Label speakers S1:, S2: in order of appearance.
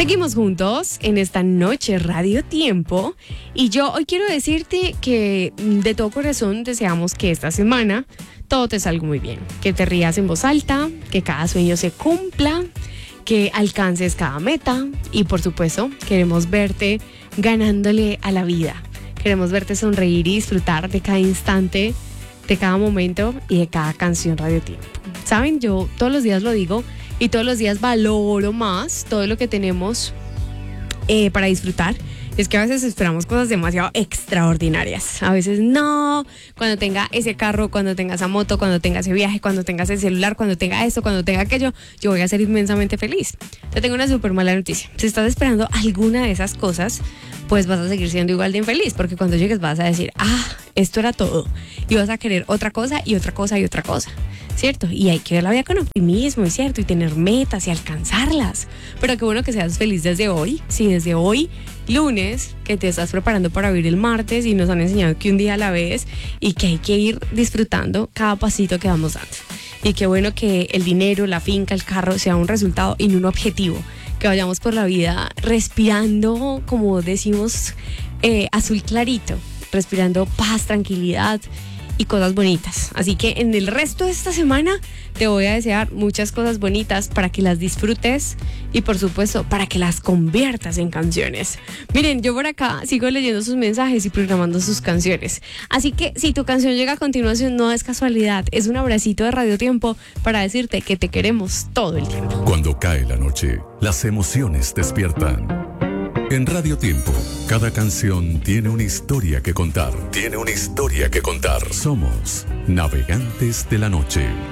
S1: Seguimos juntos en esta noche Radio Tiempo y yo hoy quiero decirte que de todo corazón deseamos que esta semana todo te salga muy bien, que te rías en voz alta, que cada sueño se cumpla, que alcances cada meta y por supuesto queremos verte ganándole a la vida, queremos verte sonreír y disfrutar de cada instante, de cada momento y de cada canción Radio Tiempo. Saben, yo todos los días lo digo y todos los días valoro más todo lo que tenemos para disfrutar. Es que a veces esperamos cosas demasiado extraordinarias. A veces no. Cuando tenga ese carro, cuando tenga esa moto, cuando tenga ese viaje, cuando tenga ese celular, cuando tenga esto, cuando tenga aquello, yo voy a ser inmensamente feliz. Te tengo una súper mala noticia. Si estás esperando alguna de esas cosas, pues vas a seguir siendo igual de infeliz. Porque cuando llegues vas a decir, esto era todo. Y vas a querer otra cosa y otra cosa y otra cosa. ¿Cierto? Y hay que ver la vida con optimismo, ¿es cierto? Y tener metas y alcanzarlas. Pero qué bueno que seas feliz desde hoy. Sí, desde hoy, lunes, que te estás preparando para vivir el martes y nos han enseñado que un día a la vez y que hay que ir disfrutando cada pasito que vamos dando. Y qué bueno que el dinero, la finca, el carro sea un resultado y no un objetivo. Que vayamos por la vida respirando, como decimos, azul clarito, respirando paz, tranquilidad y cosas bonitas. Así que en el resto de esta semana te voy a desear muchas cosas bonitas para que las disfrutes y por supuesto para que las conviertas en canciones. Miren, yo por acá sigo leyendo sus mensajes y programando sus canciones. Así que si tu canción llega a continuación no es casualidad, es un abracito de Radio Tiempo para decirte que te queremos todo el tiempo.
S2: Cuando cae la noche, las emociones despiertan. En Radio Tiempo, cada canción tiene una historia que contar. Somos Navegantes de la Noche.